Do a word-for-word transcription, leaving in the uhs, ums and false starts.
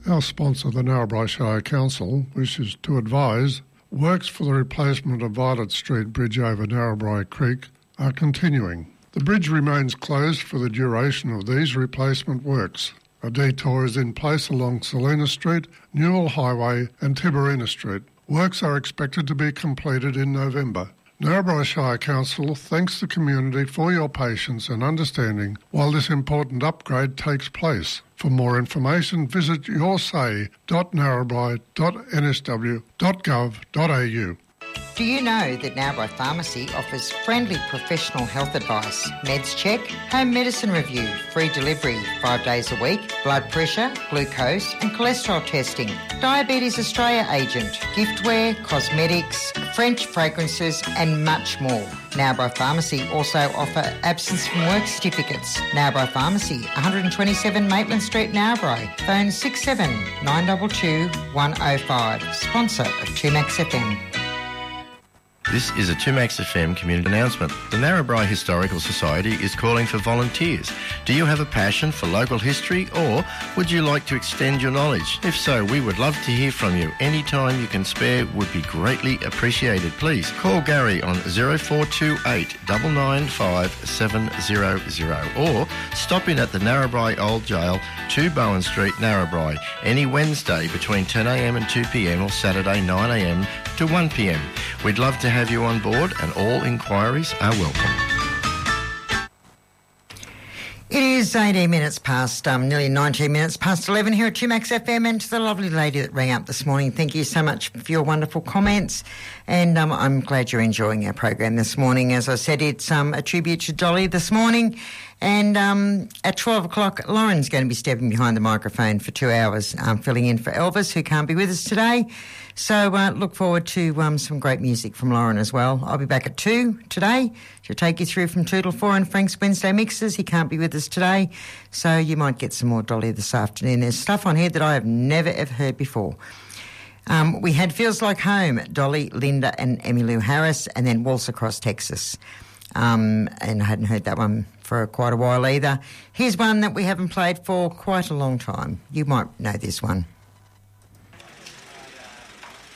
Our sponsor, the Narrabri Shire Council, wishes to advise works for the replacement of Violet Street Bridge over Narrabri Creek are continuing. The bridge remains closed for the duration of these replacement works. A detour is in place along Selina Street, Newell Highway and Tiberina Street. Works are expected to be completed in November. Narrabri Shire Council thanks the community for your patience and understanding while this important upgrade takes place. For more information, visit yoursay dot narrabri dot n s w dot gov dot a u. Do you know that Narrabri Pharmacy offers friendly professional health advice, meds check, home medicine review, free delivery five days a week, blood pressure, glucose and cholesterol testing, Diabetes Australia agent, giftware, cosmetics, French fragrances and much more. Narrabri Pharmacy also offer absence from work certificates. Narrabri Pharmacy, one twenty-seven Maitland Street, Narrabri. Phone six seven nine two two, one oh five. Sponsor of two Max F M. This is a two Max F M community announcement. The Narrabri Historical Society is calling for volunteers. Do you have a passion for local history or would you like to extend your knowledge? If so, we would love to hear from you. Any time you can spare would be greatly appreciated. Please call Gary on oh four two eight, nine nine five, seven zero zero or stop in at the Narrabri Old Jail, two Bowen Street, Narrabri, any Wednesday between ten a m and two p m or Saturday nine a m to one p m. We'd love to have you on board and all inquiries are welcome. It is eighteen minutes past, um, nearly nineteen minutes past eleven here at two Max F M, and to the lovely lady that rang up this morning, thank you so much for your wonderful comments, and um, I'm glad you're enjoying our program this morning. As I said, it's um, a tribute to Dolly this morning, and um, at twelve o'clock, Lauren's going to be stepping behind the microphone for two hours, um, filling in for Elvis, who can't be with us today. So uh, look forward to um, some great music from Lauren as well. I'll be back at two today to take you through from two till four and Frank's Wednesday Mixes. He can't be with us today, so you might get some more Dolly this afternoon. There's stuff on here that I have never ever heard before. Um, we had Feels Like Home, Dolly, Linda and Emmylou Harris, and then Waltz Across Texas. Um, and I hadn't heard that one for quite a while either. Here's one that we haven't played for quite a long time. You might know this one.